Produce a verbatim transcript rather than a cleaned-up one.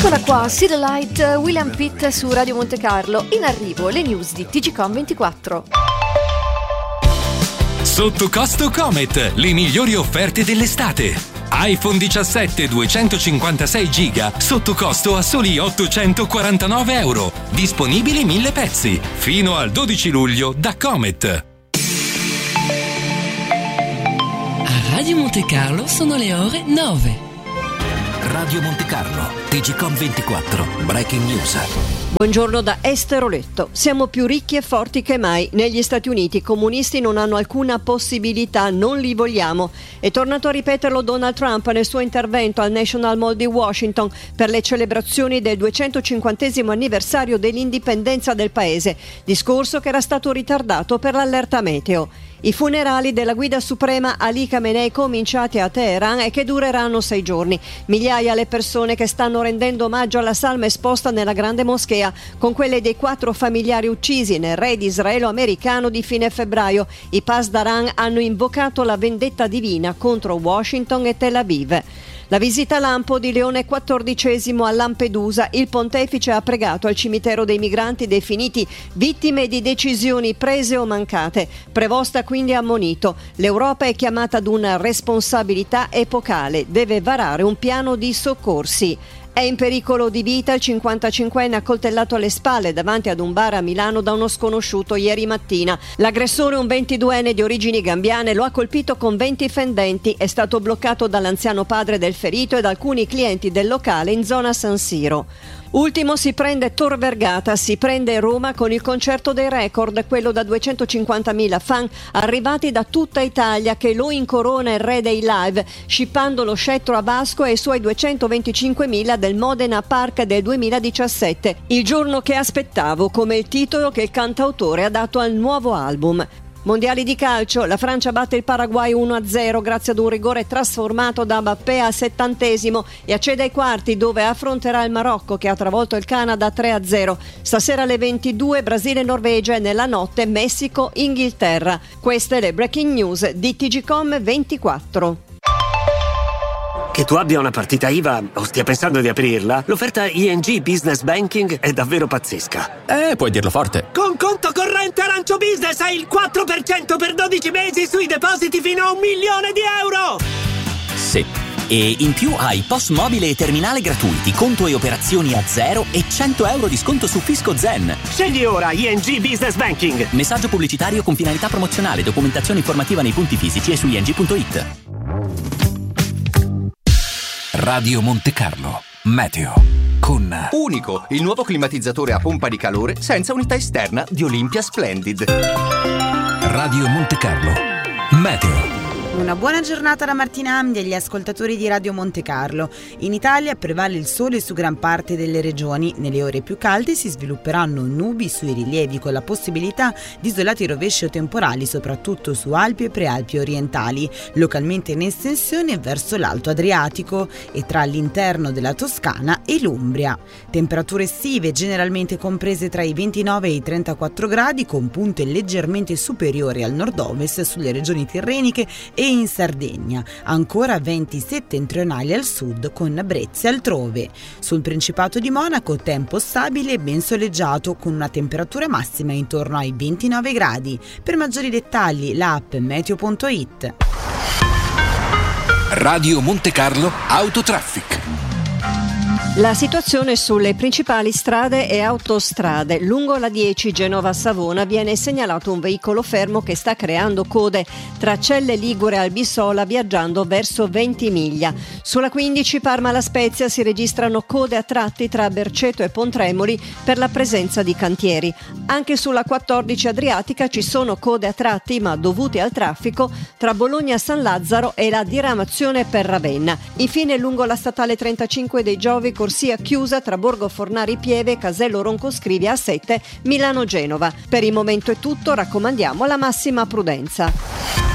Eccola qua, See the Light, William Pitt su Radio Monte Carlo. In arrivo le news di T G Com ventiquattro. Sotto costo Comet, le migliori offerte dell'estate. iPhone diciassette duecentocinquantasei giga sotto costo a soli ottocentoquarantanove euro. Disponibili mille pezzi. Fino al dodici luglio da Comet. A Radio Monte Carlo sono le ore nove. Radio Monte Carlo, T G Com ventiquattro, Breaking News. Buongiorno da Esther Oletto. Siamo più ricchi e forti che mai. Negli Stati Uniti i comunisti non hanno alcuna possibilità, non li vogliamo. È tornato a ripeterlo Donald Trump nel suo intervento al National Mall di Washington per le celebrazioni del duecentocinquantesimo anniversario dell'indipendenza del paese, discorso che era stato ritardato per l'allerta meteo. I funerali della guida suprema Ali Khamenei cominciati a Teheran e che dureranno sei giorni. Migliaia le persone che stanno rendendo omaggio alla salma esposta nella grande moschea, con quelle dei quattro familiari uccisi nel raid israelo-americano di fine febbraio. I Pasdaran hanno invocato la vendetta divina contro Washington e Tel Aviv. La visita lampo di Leone quattordicesimo a Lampedusa, il pontefice ha pregato al cimitero dei migranti definiti vittime di decisioni prese o mancate. Prevosta quindi ammonito: l'Europa è chiamata ad una responsabilità epocale, deve varare un piano di soccorsi. È in pericolo di vita il cinquantacinquenne accoltellato alle spalle davanti ad un bar a Milano da uno sconosciuto ieri mattina. L'aggressore, un ventiduenne di origini gambiane, lo ha colpito con venti fendenti. È stato bloccato dall'anziano padre del ferito e da alcuni clienti del locale in zona San Siro. Ultimo si prende Tor Vergata, si prende Roma con il concerto dei record, quello da duecentocinquantamila fan arrivati da tutta Italia che lo incorona il re dei live, scippando lo scettro a Vasco e ai suoi duecentoventicinquemila del Modena Park del duemiladiciassette. Il giorno che aspettavo, come il titolo che il cantautore ha dato al nuovo album. Mondiali di calcio, la Francia batte il Paraguay uno a zero grazie ad un rigore trasformato da Mbappé al settantesimo e accede ai quarti dove affronterà il Marocco che ha travolto il Canada tre a zero. Stasera alle ventidue Brasile e Norvegia e nella notte Messico-Inghilterra. Queste le breaking news di T G Com ventiquattro. Che tu abbia una partita I V A o stia pensando di aprirla, l'offerta I N G Business Banking è davvero pazzesca. Eh, puoi dirlo forte. Con conto corrente Arancio Business hai il quattro per cento per dodici mesi sui depositi fino a un milione di euro! Sì. E in più hai P O S mobile e terminale gratuiti, conto e operazioni a zero e cento euro di sconto su Fisco Zen. Scegli ora I N G Business Banking. Messaggio pubblicitario con finalità promozionale, documentazione informativa nei punti fisici e su i n g punto i t. Radio Monte Carlo, Meteo, con Unico, il nuovo climatizzatore a pompa di calore senza unità esterna di Olympia Splendid. Radio Monte Carlo, Meteo. Una buona giornata da Martina Amdi agli ascoltatori di Radio Monte Carlo. In Italia prevale il sole su gran parte delle regioni. Nelle ore più calde si svilupperanno nubi sui rilievi con la possibilità di isolati rovesci o temporali soprattutto su Alpi e Prealpi orientali, localmente in estensione verso l'Alto Adriatico e tra l'interno della Toscana e l'Umbria. Temperature estive generalmente comprese tra i ventinove e i trentaquattro gradi con punte leggermente superiori al nord-ovest sulle regioni tirreniche e in Sardegna, ancora venti settentrionali al sud con brezze altrove. Sul Principato di Monaco tempo stabile e ben soleggiato con una temperatura massima intorno ai ventinove gradi. Per maggiori dettagli l'app meteo punto i t. Radio Monte Carlo Autotraffic. La situazione sulle principali strade e autostrade. Lungo la dieci Genova-Savona viene segnalato un veicolo fermo che sta creando code tra Celle Ligure e Albisola viaggiando verso Ventimiglia. Sulla quindici Parma-La Spezia si registrano code a tratti tra Berceto e Pontremoli per la presenza di cantieri. Anche sulla quattordici Adriatica ci sono code a tratti ma dovute al traffico tra Bologna-San Lazzaro e la diramazione per Ravenna. Infine lungo la statale trentacinque dei Giovi corsia chiusa tra Borgo Fornari Pieve e Casello Roncoscrivia A sette Milano-Genova. Per il momento è tutto, raccomandiamo la massima prudenza.